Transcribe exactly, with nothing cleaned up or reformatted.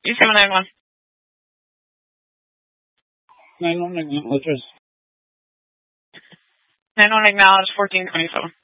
You seven nine one. nine one acknowledges. nine one acknowledge fourteen twenty-seven.